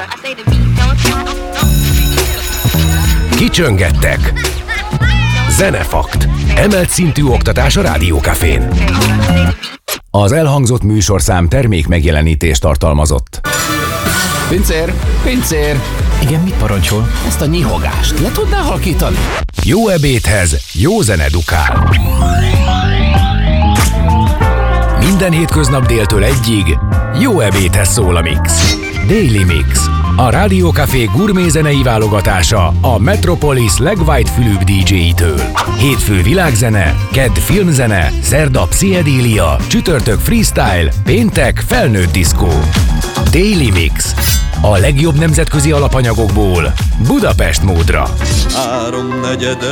Kicsöngettek. Zenefakt. Emelt szintű oktatás a Rádió Cafén. Az elhangzott műsorszám termék megjelenítést tartalmazott. Pincér! Pincér! Igen, mit parancsol? Ezt a nyihogást le tudnál halkítani? Jó ebédhez jó zene dukál. Minden hétköznap déltől egyig jó ebédhez szól a Mix. Daily Mix. A Rádió Café gurmé zenei válogatása a Metropolis legwhite-fülűbb DJ-től. Hétfő világzene, kedd filmzene, szerda pszichedélia, csütörtök freestyle, péntek felnőtt diszkó. Daily Mix. A legjobb nemzetközi alapanyagokból Budapest módra. 3/4.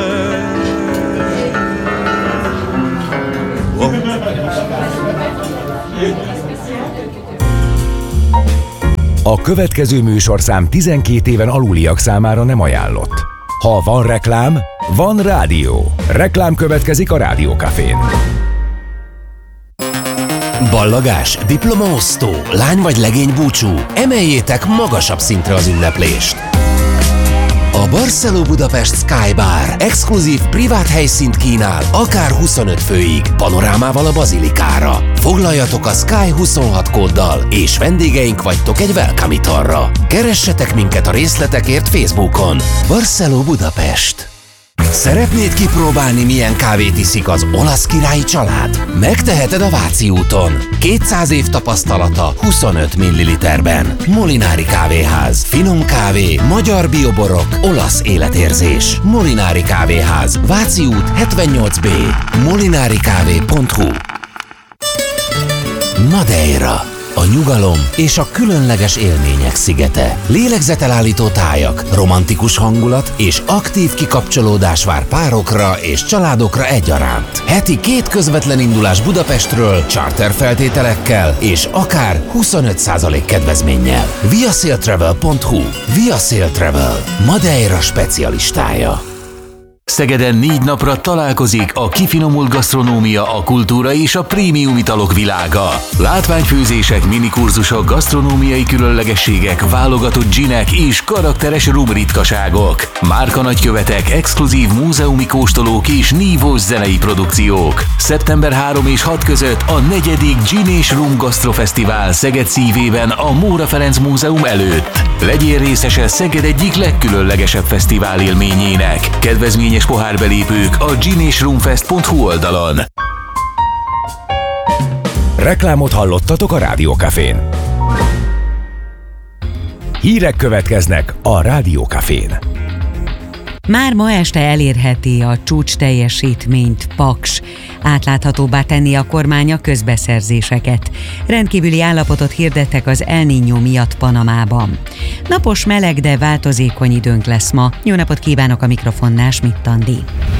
A következő műsorszám 12 éven aluliak számára nem ajánlott. Ha van reklám, van rádió. Reklám következik a Rádió Cafén. Ballagás, diplomaosztó, lány vagy legény búcsú, emeljétek magasabb szintre az ünneplést. A Barceló Budapest Sky Bar exkluzív privát helyszínt kínál, akár 25 főig, panorámával a bazilikára. Foglaljatok a Sky 26 kóddal, és vendégeink vagytok egy welcome italra. Keressetek minket a részletekért Facebookon. Barceló Budapest. Szeretnéd kipróbálni, milyen kávét iszik az olasz királyi család? Megteheted a Váci úton. 200 év tapasztalata 25 ml-ben. Molinári kávéház. Finom kávé, magyar bioborok, olasz életérzés. Molinári kávéház. Váci út 78B. molinarikávé.hu. Madeira. A nyugalom és a különleges élmények szigete. Lélegzetelállító tájak, romantikus hangulat és aktív kikapcsolódás vár párokra és családokra egyaránt. Heti 2 közvetlen indulás Budapestről, charter feltételekkel és akár 25% kedvezménnyel. viasailtravel.hu. Via Travel. Madeira specialistája. Szegeden 4 napra találkozik a kifinomult gasztronómia, a kultúra és a prémium italok világa. Látványfőzések, minikurzusok, gasztronómiai különlegességek, válogatott ginek és karakteres rum ritkaságok. Márkanagykövetek, exkluzív múzeumi kóstolók és nívós zenei produkciók. Szeptember 3 és 6 között a 4. Gin és Rum Gasztrofesztivál Szeged szívében a Móra Ferenc Múzeum előtt. Legyél részese Szeged egyik legkülönlegesebb fesztivál élményének. Kedvezményes pohárbelépők a ginesrumfest.hu oldalon. Reklámot hallottatok a Rádió Cafén. Hírek következnek a Rádió Cafén. Már ma este elérheti a csúcs teljesítményt Paks. Átláthatóbbá tenni a kormány a közbeszerzéseket. Rendkívüli állapotot hirdettek az El Niño miatt Panamában. Napos, meleg, de változékony időnk lesz ma. Jó napot kívánok, a mikrofonnál Schmidt Andi.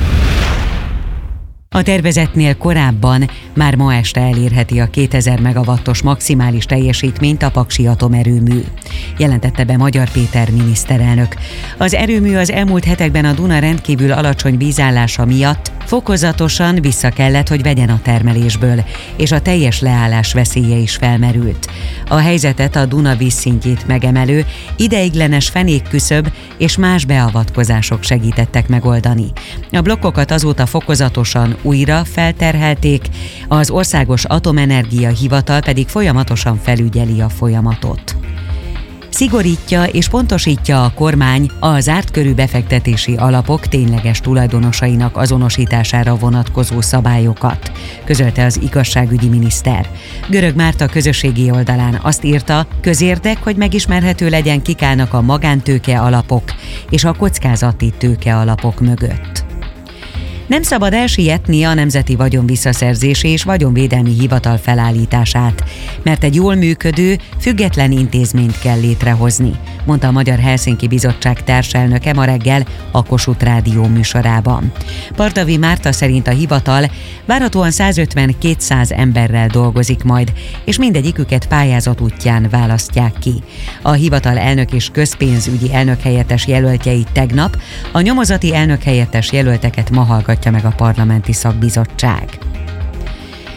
A tervezetnél korábban már ma este elérheti a 2000 megawattos maximális teljesítményt a paksi atomerőmű, jelentette be Magyar Péter miniszterelnök. Az erőmű az elmúlt hetekben a Duna rendkívül alacsony vízállása miatt fokozatosan vissza kellett, hogy vegyen a termelésből, és a teljes leállás veszélye is felmerült. A helyzetet a Duna vízszintjét megemelő, ideiglenes fenékküszöb és más beavatkozások segítettek megoldani. A blokkokat azóta fokozatosan újra felterhelték, az Országos Atomenergia Hivatal pedig folyamatosan felügyeli a folyamatot. Szigorítja és pontosítja a kormány a zárt körű befektetési alapok tényleges tulajdonosainak azonosítására vonatkozó szabályokat, közölte az igazságügyi miniszter. Görög Márta közösségi oldalán azt írta, közérdek, hogy megismerhető legyen, kik állnak a magántőke alapok és a kockázati tőke alapok mögött. Nem szabad elsietni a Nemzeti Vagyonvisszaszerzési és Vagyonvédelmi Hivatal felállítását, mert egy jól működő, független intézményt kell létrehozni, mondta a Magyar Helsinki Bizottság társelnöke ma reggel a Kossuth Rádió műsorában. Partavi Márta szerint a hivatal várhatóan 150-200 emberrel dolgozik majd, és mindegyiküket pályázat útján választják ki. A hivatal elnök és közpénzügyi elnökhelyettes jelöltjeit tegnap, a nyomozati elnökhelyettes jelölteket ma hallgatja meg a parlamenti szakbizottság.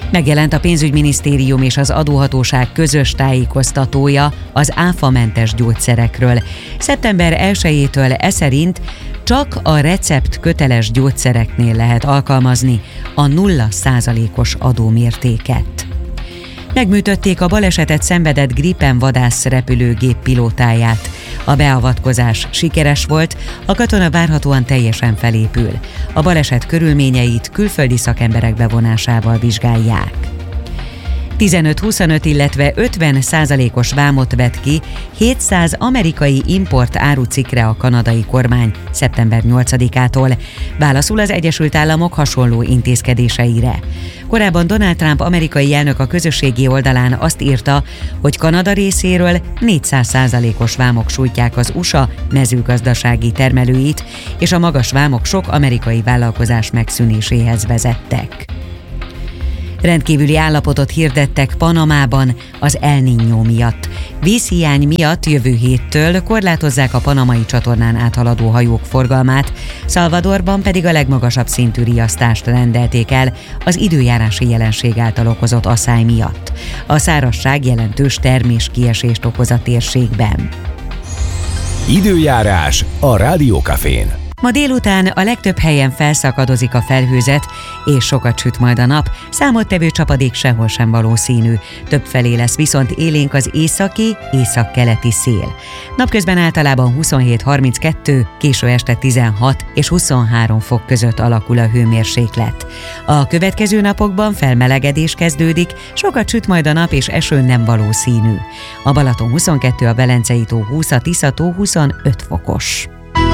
Megjelent a pénzügyminisztérium és az adóhatóság közös tájékoztatója az áfamentes gyógyszerekről. Szeptember 1-től eszerint csak a recept köteles gyógyszereknél lehet alkalmazni a 0%-os adómértéket. Megműtötték a balesetet szenvedett Gripen vadászrepülőgép pilótáját. A beavatkozás sikeres volt, a katona várhatóan teljesen felépül. A baleset körülményeit külföldi szakemberek bevonásával vizsgálják. 15-25, illetve 50%-os vámot vett ki 700 amerikai import árucikkre a kanadai kormány szeptember 8-ától. Válaszul az Egyesült Államok hasonló intézkedéseire. Korábban Donald Trump amerikai elnök a közösségi oldalán azt írta, hogy Kanada részéről 400%-os vámok sújtják az USA mezőgazdasági termelőit, és a magas vámok sok amerikai vállalkozás megszűnéséhez vezettek. Rendkívüli állapotot hirdettek Panamában az El Niño miatt. Vízhiány miatt jövő héttől korlátozzák a panamai csatornán áthaladó hajók forgalmát, Salvadorban pedig a legmagasabb szintű riasztást rendelték el az időjárási jelenség által okozott aszály miatt. A szárazság jelentős terméskiesést okoz a térségben. Időjárás a Rádiókafén. Ma délután a legtöbb helyen felszakadozik a felhőzet, és sokat süt majd a nap, számottevő csapadék sehol sem valószínű. Többfelé lesz viszont élénk az északi, északkeleti szél. Napközben általában 27-32, késő este 16 és 23 fok között alakul a hőmérséklet. A következő napokban felmelegedés kezdődik, sokat süt majd a nap és eső nem valószínű. A Balaton 22, a Velencei-tó 20, a Tisza-tó 25 fokos.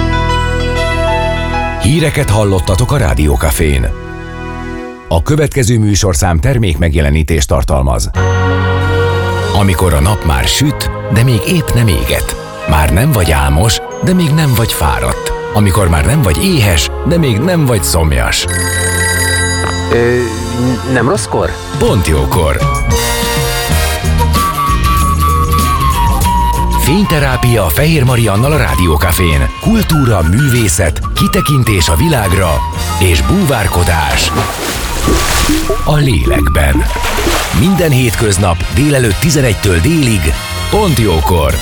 Híreket hallottatok a Rádiókafén. A következő műsorszám termék megjelenítést tartalmaz. Amikor a nap már süt, de még épp nem éget. Már nem vagy álmos, de még nem vagy fáradt. Amikor már nem vagy éhes, de még nem vagy szomjas. Nem rosszkor? Pont jókor. Fényterápia Fehér Mariannal a Rádiókafén. Kultúra, művészet, kitekintés a világra és búvárkodás a lélekben. Minden hétköznap délelőtt 11-től délig, pont jókor.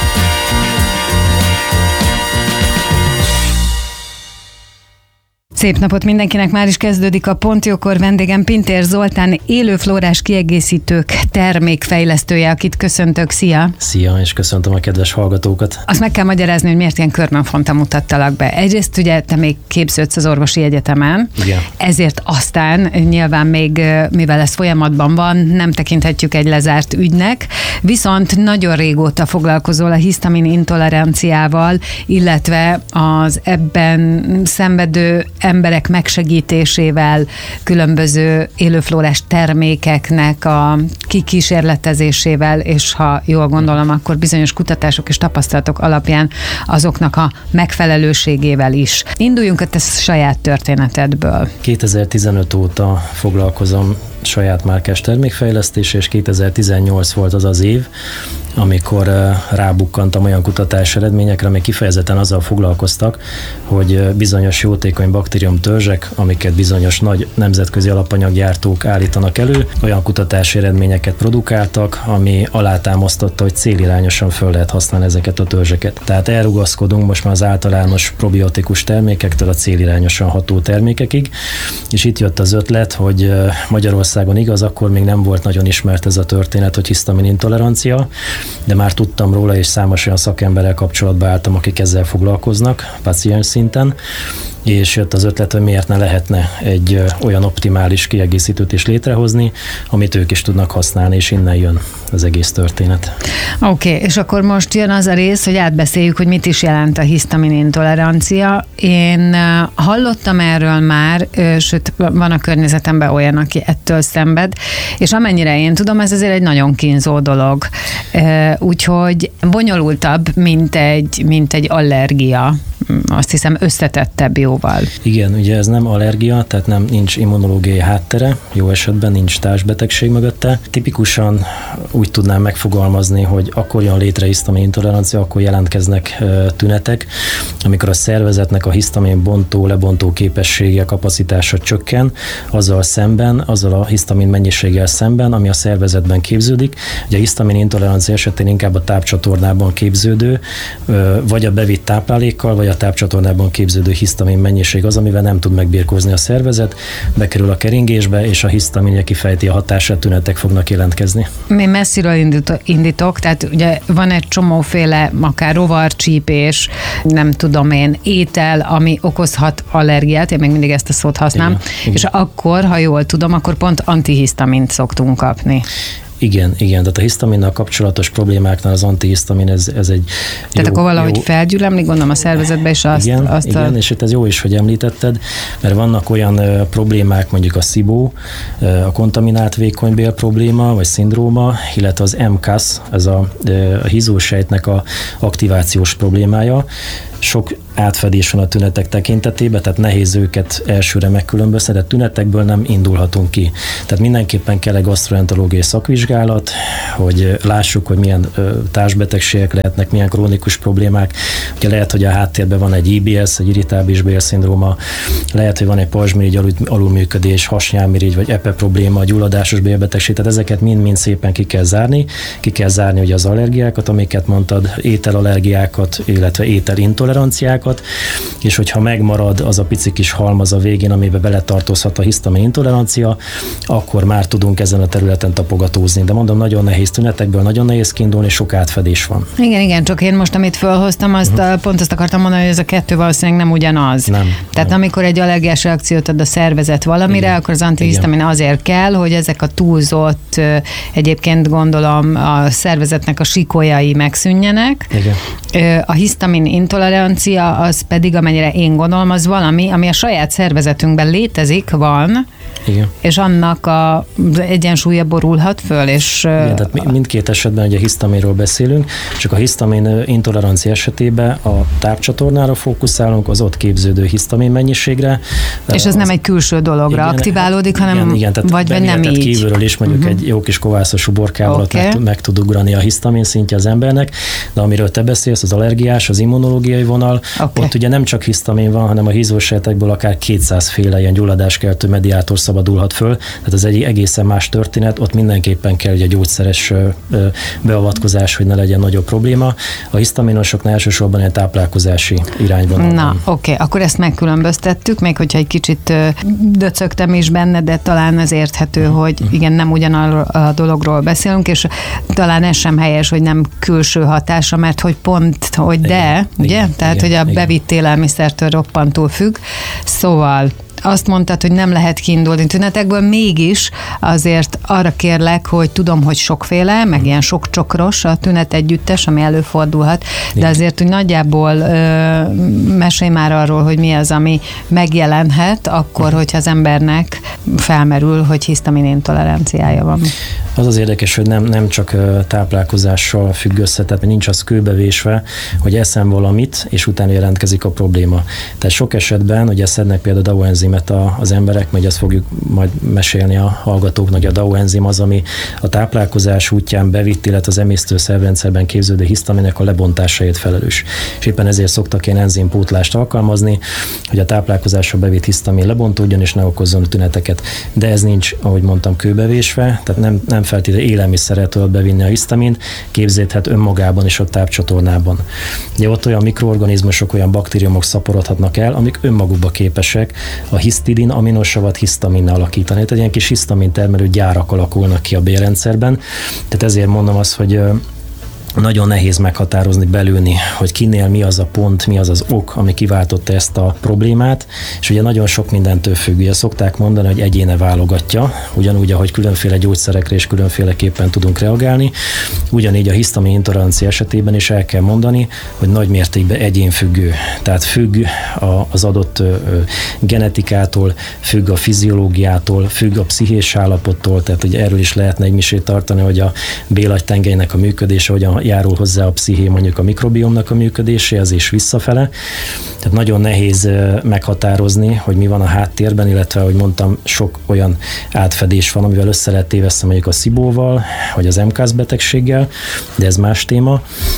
Szép napot mindenkinek, már is kezdődik a Pont Jókor. Vendégem Pintér Zoltán, élőflórás kiegészítők termékfejlesztője, akit köszöntök. Szia! Szia, és köszöntöm a kedves hallgatókat. Azt meg kell magyarázni, hogy miért ilyen körmönfonta mutattalak be. Egyrészt ugye te még képződsz az orvosi egyetemen, Igen. Ezért aztán nyilván még, mivel ez folyamatban van, nem tekinthetjük egy lezárt ügynek, viszont nagyon régóta foglalkozol a hisztamin intoleranciával, illetve az ebben szenvedő emberek megsegítésével, különböző élőflórás termékeknek a kikísérletezésével, és ha jól gondolom, akkor bizonyos kutatások és tapasztalatok alapján azoknak a megfelelőségével is. Induljunk a te saját történetedből. 2015 óta foglalkozom saját márkás termékfejlesztés, és 2018 volt az az év, amikor rábukkantam olyan kutatási eredményekre, amik kifejezetten azzal foglalkoztak, hogy bizonyos jótékony baktériumtörzsek, amiket bizonyos nagy nemzetközi alapanyaggyártók állítanak elő, olyan kutatási eredményeket produkáltak, ami alátámasztotta, hogy célirányosan föl lehet használni ezeket a törzseket. Tehát elrugaszkodunk most már az általános probiotikus termékektől a célirányosan ható termékekig, és itt jött az ötlet, hogy Magyarországon igaz, akkor még nem volt nagyon ismert ez a történet, hogy hisztamin intolerancia, de már tudtam róla, és számos olyan szakemberrel kapcsolatba álltam, akik ezzel foglalkoznak, paciens szinten, és jött az ötlet, hogy miért ne lehetne egy olyan optimális kiegészítőt is létrehozni, amit ők is tudnak használni, és innen jön az egész történet. Oké, és akkor most jön az a rész, hogy átbeszéljük, hogy mit is jelent a hisztamin intolerancia. Én hallottam erről már, sőt, van a környezetemben olyan, aki ettől szenved, és amennyire én tudom, ez azért egy nagyon kínzó dolog. Úgyhogy bonyolultabb, mint egy allergia, azt hiszem összetettebb jóval. Igen, ugye ez nem allergia, tehát nincs immunológiai háttere, jó esetben nincs társbetegség mögötte. Tipikusan úgy tudnám megfogalmazni, hogy akkor jön létre hisztamin intolerancia, akkor jelentkeznek tünetek, amikor a szervezetnek a hisztamin lebontó képessége, kapacitása csökken, azzal a hisztamin mennyiséggel szemben, ami a szervezetben képződik. Ugye a hisztamin intolerancia esetén inkább a tápcsatornában képződő, vagy a bevitt táplálékkal, vagy a tápcsatornában képződő hisztamin mennyiség az, amivel nem tud megbirkózni a szervezet, bekerül a keringésbe, és a hisztaminja kifejti a hatását, tünetek fognak jelentkezni. Mi messziről indítok, tehát ugye van egy csomóféle, akár rovarcsípés, nem tudom én, étel, ami okozhat allergiát, én még mindig ezt a szót használom, igen. És akkor, ha jól tudom, akkor pont antihisztamint szoktunk kapni. Igen, tehát a hisztaminnal kapcsolatos problémáknál az antihisztamin ez egy tehát akkor valahogy felgyűlemlik, gondolom a szervezetbe, és Igen, és itt ez jó is, hogy említetted, mert vannak olyan problémák, mondjuk a SIBO, a kontaminált vékonybél probléma, vagy szindróma, illetve az MCAS, ez a hízósejtnek a aktivációs problémája. Sok átfedés van a tünetek tekintetében, tehát nehéz őket elsőre megkülönböztetni, de tünetekből nem indulhatunk ki. Tehát mindenképpen kell egy gasztroenterológiai szakvizsgálat, hogy lássuk, hogy milyen társbetegségek lehetnek, milyen krónikus problémák. Ugye lehet, hogy a háttérben van egy IBS, egy irritábilis bélszindróma, lehet, hogy van egy pajzsmirigy alulműködés, hasnyálmirigy, vagy epe probléma, gyulladásos bélbetegség, tehát ezeket mind-mind szépen ki kell zárni. Ki kell zárni ugye az allergiákat, amiket mondtad, ételallergiákat, illetve ételintoleranciákat, és hogyha megmarad az a pici kis halmaz a végén, amiben beletartozhat a hisztamin intolerancia, akkor már tudunk ezen a területen tapogatózni. De mondom, nagyon nehéz tünetekből, nagyon nehéz kiindulni, sok átfedés van. Igen, csak én most, amit felhoztam, pont azt akartam mondani, hogy ez a kettő valószínűleg nem ugyanaz. Tehát amikor egy allergiás reakciót ad a szervezet valamire, igen, akkor az antihisztamin azért kell, hogy ezek a túlzott, egyébként gondolom a szervezetnek a sikolyai megszűnjenek. Igen. A hisztamin intolerancia az pedig, amennyire én gondolom, az valami, ami a saját szervezetünkben létezik, van, igen, és annak az egyensúlya borulhat föl, és... Igen, tehát mindkét esetben ugye hisztaminról beszélünk, csak a hisztamin intolerancia esetében a tápcsatornára fókuszálunk, az ott képződő hisztamin mennyiségre. És ez nem egy külső dologra igen, aktiválódik, hanem igen, vagy nem így. Kívülről is mondjuk egy jó kis kovászos uborkával ott meg tud ugrani a hisztamin szintje az embernek, de amiről te beszélsz, az allergiás, az immunológiai vonal, ott ugye nem csak hisztamin van, hanem a hízósejtekből akár 200 féle ilyen gyulladáskeltő mediátor szabadulhat föl, tehát ez egy egészen más történet, ott mindenképpen kell egy gyógyszeres beavatkozás, hogy ne legyen nagyobb probléma. A hisztaminosoknál elsősorban egy táplálkozási irányban. Na, oké, akkor ezt megkülönböztettük, még hogyha egy kicsit döcögtem is benne, de talán ez érthető, hogy igen, nem ugyanarról a dologról beszélünk, és talán ez sem helyes, hogy nem külső hatása, mert hogy pont, hogy de, ugye? Igen, tehát, igen, hogy a bevitt élelmiszertől roppantul függ. Szóval azt mondtad, hogy nem lehet kiindulni tünetekből, mégis azért arra kérlek, hogy tudom, hogy sokféle, meg ilyen sok csokros a tünet együttes, ami előfordulhat, de azért, hogy nagyjából mesélj már arról, hogy mi az, ami megjelenhet akkor, hogyha az embernek felmerül, hogy hisztamin intoleranciája van. Az érdekes, hogy nem csak táplálkozással függ össze, tehát nincs az kőbevésve, hogy eszem valamit, és utána jelentkezik a probléma. Tehát sok esetben, ugye szednek például DAO enzimet az emberek, majd ezt fogjuk majd mesélni a hallgatóknak, hogy a DAO enzim az, ami a táplálkozás útján bevitt, illetve az emésztőszervrendszerben képződő hisztaminnek a lebontásáért felelős. És éppen ezért szoktak ilyen enzimpótlást alkalmazni, hogy a táplálkozásra bevitt hisztamin lebontódjon, és ne okozzon tüneteket. De ez nincs, ahogy mondtam, kőbevésve, tehát nem feltétlenül élelmiszerrel tudod bevinni a hisztamint, képződhet önmagában is a tápcsatornában. Ugye ott olyan mikroorganizmusok, olyan baktériumok szaporodhatnak el, amik önmagukba képesek a hisztidin aminosavat hisztaminnal alakítani. Tehát ilyen kis hisztamin termelő gyárak alakulnak ki a bélrendszerben. Tehát ezért mondom azt, hogy nagyon nehéz meghatározni, belülni, hogy kinél mi az a pont, mi az az ok, ami kiváltotta ezt a problémát, és ugye nagyon sok mindentől függ. Ugye szokták mondani, hogy egyéne válogatja, ugyanúgy, ahogy különféle gyógyszerekre és különféleképpen tudunk reagálni, ugyanígy a hisztamin intolerancia esetében is el kell mondani, hogy nagy mértékben egyénfüggő. Tehát függ az adott genetikától, függ a fiziológiától, függ a pszichés állapottól, tehát ugye erről is lehetne egy misét tartani, hogy a bélagytengelynek a működése hogyan járul hozzá a psziché mondjuk a mikrobiomnak a működéséhez és visszafele. Tehát nagyon nehéz meghatározni, hogy mi van a háttérben, illetve, ahogy mondtam, sok olyan átfedés van, amivel össze lehet téveszteni mondjuk a SIBO-val, vagy az MKS betegséggel, de ez más téma.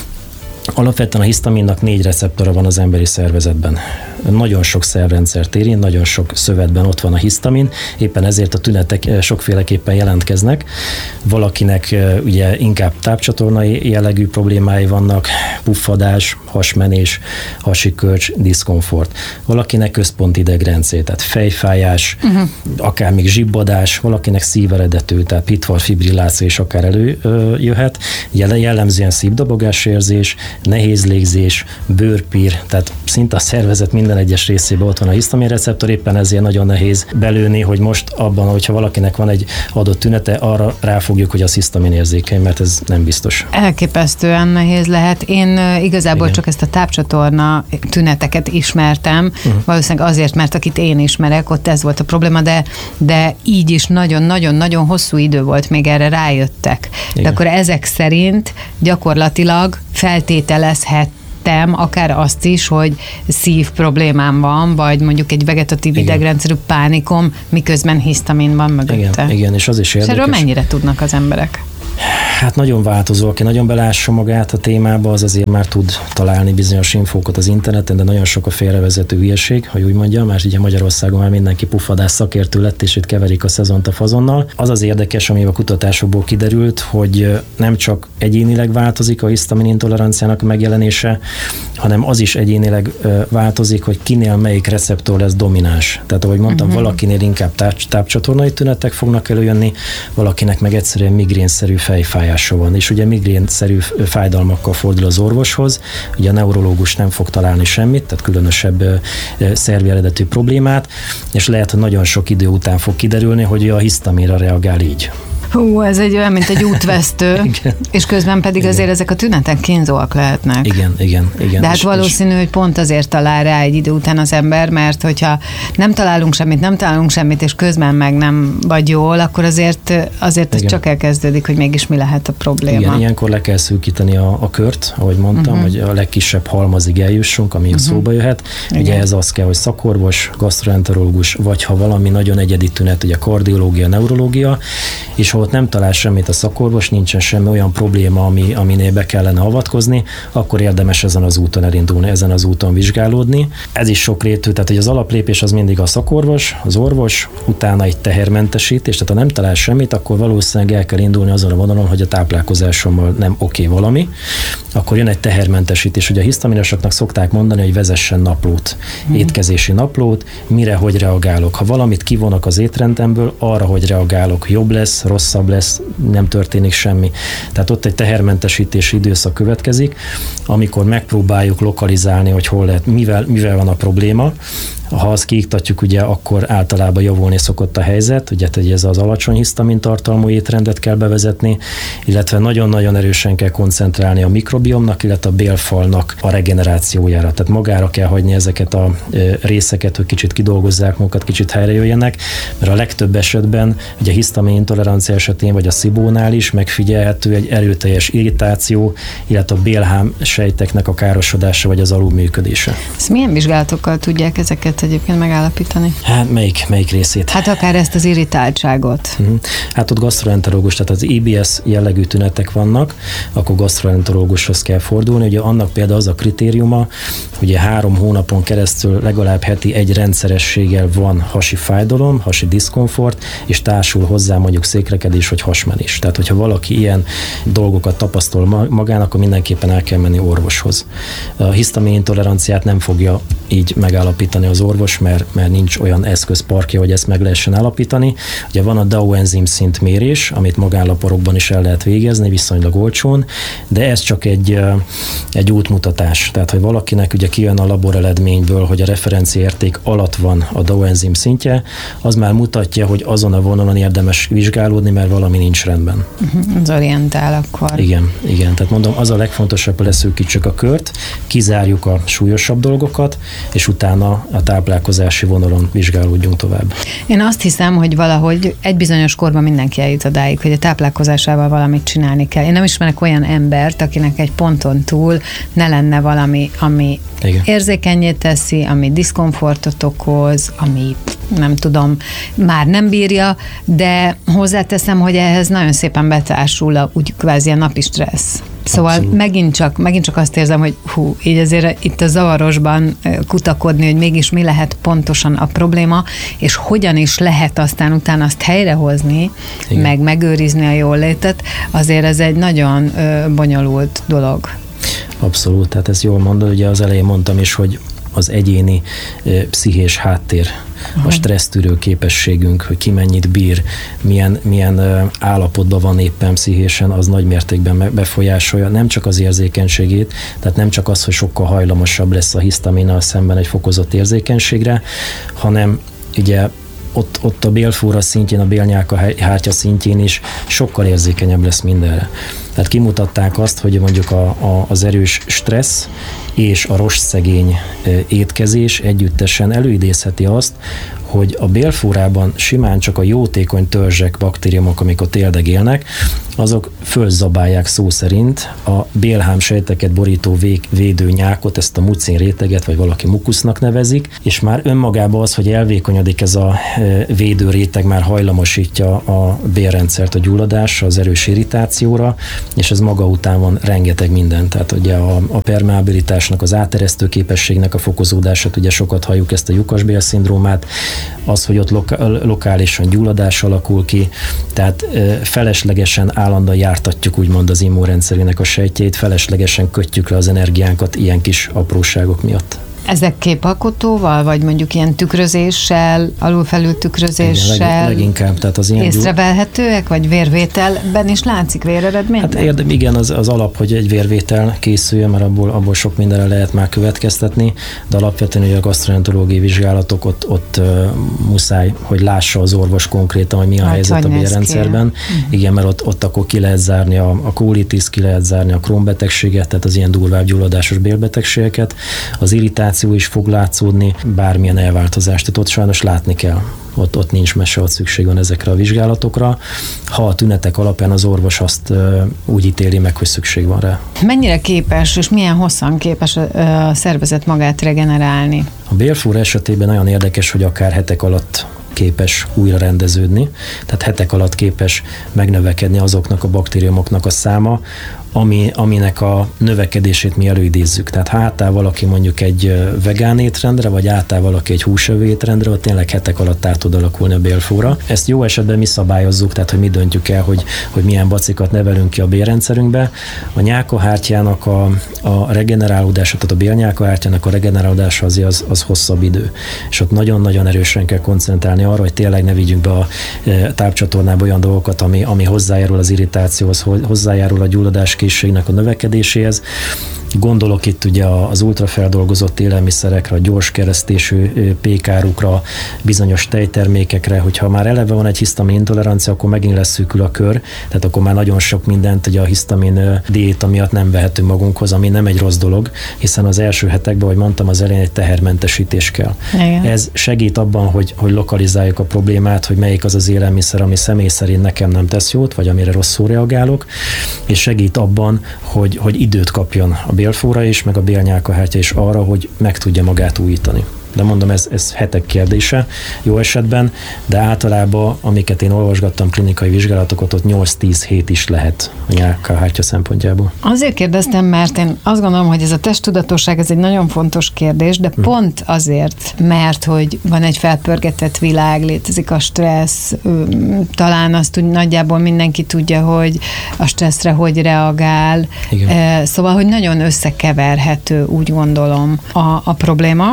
Alapvetően a hisztaminnak 4 receptora van az emberi szervezetben. Nagyon sok szervrendszert érint, nagyon sok szövetben ott van a hisztamin, éppen ezért a tünetek sokféleképpen jelentkeznek. Valakinek ugye inkább tápcsatornai jellegű problémái vannak, puffadás, hasmenés, hasikölcs, diszkomfort. Valakinek központi idegrendszer, tehát fejfájás, akár még zsibbadás, valakinek szíveredető, tehát pitvar fibrilláció is akár előjöhet. Jellemzően szívdobogás érzés, nehéz légzés, bőrpír, tehát szinte a szervezet minden egyes részében ott van a hisztamin receptor, éppen ezért nagyon nehéz belőni, hogy most abban, hogyha valakinek van egy adott tünete, arra ráfogjuk, hogy az hisztamin érzékeny, mert ez nem biztos. Elképesztően nehéz lehet. Én igazából csak ezt a tápcsatorna tüneteket ismertem, valószínűleg azért, mert akit én ismerek, ott ez volt a probléma, de így is nagyon-nagyon-nagyon hosszú idő volt, még erre rájöttek. Igen. De akkor ezek szerint gyakorlatilag feltételezhettem akár azt is, hogy szív problémám van, vagy mondjuk egy vegetatív idegrendszerű pánikom, miközben hisztamin van mögötte. Igen, és az is érdekes. És erről mennyire tudnak az emberek? Hát nagyon változó, aki nagyon belássa magát a témába, az azért már tud találni bizonyos infókat az interneten, de nagyon sok a félrevezető hülyeség, hogy úgy mondjam, már ugye Magyarországon már mindenki puffadás szakértő lett, és itt keverik a szezont a fazonnal. Az az érdekes, ami a kutatásokból kiderült, hogy nem csak egyénileg változik a hisztamin intoleranciának a megjelenése, hanem az is egyénileg változik, hogy kinél melyik receptor lesz domináns. Tehát ahogy mondtam, valakinél inkább tápcsatornai tünetek fognak előjönni, valakinek meg egyszerűen migrénszerű fejfájása van, és ugye migrénszerű fájdalmakkal fordul az orvoshoz, ugye a neurológus nem fog találni semmit, tehát különösebb szervi eredetű problémát, és lehet, hogy nagyon sok idő után fog kiderülni, hogy a hisztaminra reagál így. Hú, ez egy olyan, mint egy útvesztő, és közben pedig azért ezek a tünetek kínzóak lehetnek. Igen. De hát valószínű, hogy pont azért talál rá egy idő után az ember, mert hogyha nem találunk semmit, és közben meg nem vagy jól, akkor azért ez csak elkezdődik, hogy mégis mi lehet a probléma. Igen, ilyenkor le kell szűkíteni a kört, ahogy mondtam, hogy a legkisebb halmazig eljussunk, ami szóba jöhet. Ugye ez az kell, hogy szakorvos, gasztroenterológus, vagy ha valami nagyon egyedi tünet, ugye kardiológia, neurológia, és ha ott nem talál semmit a szakorvos, nincsen semmi olyan probléma, aminél be kellene avatkozni, akkor érdemes ezen az úton elindulni, ezen az úton vizsgálódni. Ez is sokrétű, tehát hogy az alaplépés az mindig a szakorvos, az orvos, utána egy tehermentesítés, tehát ha nem talál semmit, akkor valószínűleg el kell indulni azon a vonalon, hogy a táplálkozásommal nem oké valami, akkor jön egy tehermentesítés. Ugye a hisztaminosoknak szokták mondani, hogy vezessen naplót, étkezési naplót, mire hogy reagálok. Ha valamit kivonok az étrendemből, arra, hogy reagálok, jobb lesz, rosszabb lesz, nem történik semmi. Tehát ott egy tehermentesítési időszak következik, amikor megpróbáljuk lokalizálni, hogy hol lehet, mivel van a probléma. Ha azt kiiktatjuk, ugye akkor általában javulni szokott a helyzet, ugye ez az alacsony hisztamin tartalmú étrendet kell bevezetni, illetve nagyon-nagyon erősen kell koncentrálni a mikrobiomnak, illetve a bélfalnak a regenerációjára. Tehát magára kell hagyni ezeket a részeket, hogy kicsit kidolgozzák magukat, kicsit helyrejöjjenek, mert a legtöbb esetben, ugye a hisztamin intolerancia esetén, vagy a SIBO-nál is megfigyelhető egy erőteljes irritáció, illetve a bélhám sejteknek a károsodása, vagy az alulműködése. Ezt milyen vizsgálatokkal tudják ezeket egyébként megállapítani? Hát melyik részét? Hát akár ezt az irritáltságot. Hát ott gasztroenterológus, tehát az IBS jellegű tünetek vannak, akkor gasztroenterológushoz kell fordulni. Ugye annak például az a kritériuma, ugye 3 hónapon keresztül legalább heti egy rendszerességgel van hasi fájdalom, hasi diszkomfort, és társul hozzá mondjuk székrekedés vagy hasmenés. Tehát, hogyha valaki ilyen dolgokat tapasztal magának, akkor mindenképpen el kell menni orvoshoz. A hisztamin intoleranciát nem fogja így megállapítani az orvos, mert nincs olyan eszközparkja, hogy ezt meg lehessen állapítani. Ugye van a DAO enzim szintmérés, amit magánlaborokban is el lehet végezni, viszonylag olcsón, de ez csak egy egy útmutatás. Tehát, hogy valakinek ugye kijön a laboreredményből, hogy a referenciaérték alatt van a DAO enzim szintje, az már mutatja, hogy azon a vonalon érdemes vizsgálódni, mert valami nincs rendben. Az orientál akkor. Igen. Tehát mondom, az a legfontosabb, hogy leszűkítsük a kört, kizárjuk a súlyosabb dolgokat, és utána a táplálkozási vonalon vizsgálódjunk tovább. Én azt hiszem, hogy valahogy egy bizonyos korban mindenki eljut odáig, hogy a táplálkozásával valamit csinálni kell. Én nem ismerek olyan embert, akinek egy ponton túl ne lenne valami, ami érzékennyé teszi, ami diszkomfortot okoz, ami nem tudom, már nem bírja, de hozzáteszem, hogy ehhez nagyon szépen betársul úgy kvázi a napi stressz. Szóval megint csak azt érzem, hogy így azért itt a zavarosban kutakodni, hogy mégis mi lehet pontosan a probléma, és hogyan is lehet aztán utána azt helyrehozni, meg megőrizni a jólétet, azért ez egy nagyon bonyolult dolog. Abszolút, tehát ezt jól mondod, ugye az elején mondtam is, hogy az egyéni pszichés háttér, a stressztűrő képességünk, hogy ki mennyit bír, milyen állapotban van éppen pszichésen, az nagy mértékben befolyásolja nem csak az érzékenységét, tehát nem csak az, hogy sokkal hajlamosabb lesz a hisztaminnal szemben egy fokozott érzékenységre, hanem ugye ott a bélfóra szintjén, a bélnyálkahártya szintjén is sokkal érzékenyebb lesz mindenre. Tehát kimutatták azt, hogy mondjuk az erős stressz és a rostszegény étkezés együttesen előidézheti azt, hogy a bélfórában simán csak a jótékony törzsek, baktériumok, amik ott éldegélnek, azok fölzabálják szó szerint a bélhám sejteket borító védőnyákot, ezt a mucin réteget, vagy valaki mukusznak nevezik, és már önmagában az, hogy elvékonyodik ez a védőréteg, már hajlamosítja a bélrendszert a gyulladásra, az erős irritációra, és ez maga után van rengeteg minden. Tehát ugye a permeabilitásnak, az áteresztő képességnek a fokozódását, ugye sokat halljuk ezt a lyukasbél-szindrómát, az, hogy ott lokálisan gyulladás alakul ki, tehát feleslegesen állandóan jártatjuk úgymond az immunrendszerének a sejtjeit, feleslegesen kötjük le az energiánkat ilyen kis apróságok miatt. Ezek képalkotóval, vagy mondjuk ilyen tükrözéssel, alulfelül tükrözéssel? Igen, leginkább. Tehát az ilyen észrevehetőek, vagy vérvételben is látszik véreredményben? Hát igen, az alap, hogy egy vérvétel készüljön, mert abból sok mindenre lehet már következtetni, de alapvetően ugye a gasztroenterológiai vizsgálatok ott muszáj, hogy lássa az orvos konkrétan, hogy mi a helyzet a bélrendszerben. Igen, mert ott akkor ki lehet zárni a kólitis, ki lehet zárni a Crohn-betegséget, tehát az ilyen durvább gyulladásos bélbetegségeket. Az irritáció is fog látszódni, bármilyen elváltozást. Tehát ott sajnos látni kell. Ott nincs mese, ott szükség van ezekre a vizsgálatokra. Ha a tünetek alapján az orvos azt úgy ítéli meg, hogy szükség van rá. Mennyire képes, és milyen hosszan képes a szervezet magát regenerálni? A bélfóra esetében nagyon érdekes, hogy akár hetek alatt képes újra rendeződni, tehát hetek alatt képes megnövekedni azoknak a baktériumoknak a száma, aminek a növekedését mi előidézzük. Tehát ha átáll valaki mondjuk egy vegán étrendre, vagy átáll valaki egy húsevő étrendre, ott tényleg hetek alatt át tud alakulni a bélfóra. Ezt jó esetben mi szabályozzuk, tehát hogy mi döntjük el, hogy milyen bacikat nevelünk ki a bélrendszerünkbe. A nyálkahártyának a regenerálódása, tehát a bélnyálkahártyának a regenerálódása az hosszabb idő. És ott nagyon-nagyon erősen kell koncentrálni arra, hogy tényleg ne vigyünk be a tápcsatornába olyan dolgokat, ami hozzájárul az irritációhoz, hozzájárul a gyulladás készségnek a növekedéséhez. Gondolok itt ugye az ultrafeldolgozott élelmiszerekre, a gyors keresztésű pékárukra, bizonyos tejtermékekre, hogyha már eleve van egy hisztamin intolerancia, akkor megint leszűkül a kör, tehát akkor már nagyon sok mindent ugye a hisztamin diéta miatt nem vehetünk magunkhoz, ami nem egy rossz dolog, hiszen az első hetekben, ahogy mondtam, az elején egy tehermentesítés kell. Igen. Ez segít abban, hogy lokalizáljuk a problémát, hogy melyik az az élelmiszer, ami személy szerint nekem nem tesz jót, vagy amire rosszul reagálok, és segít abban, hogy időt kapjon a bélfóra is, meg a bélnyálkahártya is arra, hogy meg tudja magát újítani. De mondom, ez hetek kérdése jó esetben, de általában, amiket én olvasgattam klinikai vizsgálatokat, ott 8-10 hét is lehet a nyálkahártya szempontjából. Azért kérdeztem, mert én azt gondolom, hogy ez a testtudatosság, ez egy nagyon fontos kérdés, de pont azért, mert hogy van egy felpörgetett világ, létezik a stressz, talán azt úgy nagyjából mindenki tudja, hogy a stresszre hogy reagál. Igen. Szóval, hogy nagyon összekeverhető, úgy gondolom, a probléma,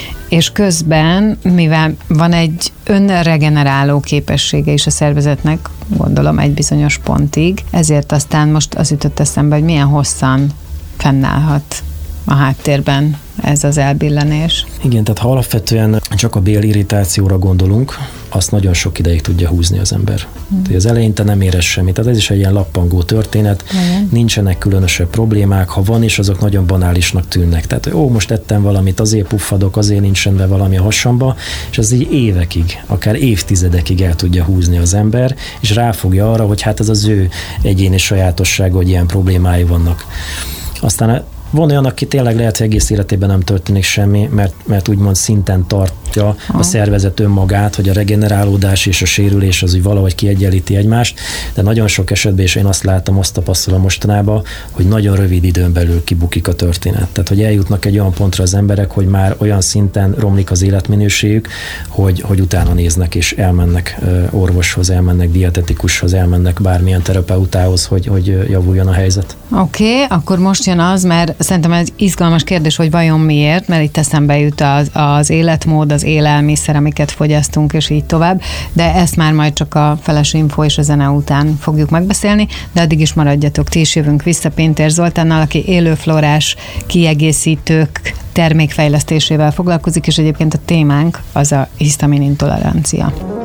és közben, mivel van egy önregeneráló képessége is a szervezetnek, gondolom egy bizonyos pontig, ezért aztán most az ütött eszembe, hogy milyen hosszan fennállhat a háttérben ez az elbillenés. Igen, tehát ha alapvetően csak a bélirritációra gondolunk, azt nagyon sok ideig tudja húzni az ember. Az eleinte nem érez semmit. Tehát ez is egy ilyen lappangó történet. Igen. Nincsenek különösebb problémák, ha van is, azok nagyon banálisnak tűnnek. Tehát, hogy most ettem valamit, azért puffadok, azért nincs rendben valami a hasamba, és ez így évekig, akár évtizedekig el tudja húzni az ember, és ráfogja arra, hogy hát ez az ő egyéni sajátossága, hogy ilyen problémái vannak. Aztán van olyan, aki tényleg lehet, hogy egész életében nem történik semmi, mert úgymond szinten tartja a szervezet önmagát, hogy a regenerálódás és a sérülés az úgy valahogy kiegyenlíti egymást, de nagyon sok esetben, és én azt látom, azt tapasztalom mostanában, hogy nagyon rövid időn belül kibukik a történet. Tehát, hogy eljutnak egy olyan pontra az emberek, hogy már olyan szinten romlik az életminőségük, hogy utána néznek és elmennek orvoshoz, elmennek dietetikushoz, elmennek bármilyen terapeutához, hogy javuljon a helyzet. Oké, akkor most jön az, mert szerintem ez izgalmas kérdés, hogy vajon miért, mert itt eszembe jut az életmód, az élelmiszer, amiket fogyasztunk, és így tovább, de ezt már majd csak a feles info és a zene után fogjuk megbeszélni, de addig is maradjatok, ti is jövünk vissza Pintér Zoltánnal, aki élőflórás kiegészítők termékfejlesztésével foglalkozik, és egyébként a témánk az a hisztamin intolerancia.